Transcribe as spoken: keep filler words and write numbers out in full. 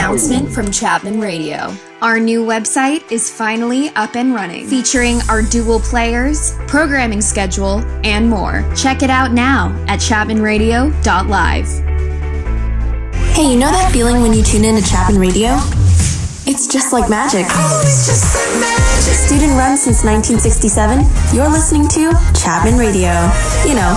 announcement from Chapman Radio. Our new website is finally up and running, featuring our dual players, programming schedule, and more. Check it out now at chapman radio dot live. Hey, you know that feeling when you tune in to Chapman Radio? It's just like magic. Oh, it's just like magic. Student run since nineteen sixty-seven, you're listening to Chapman Radio. You know,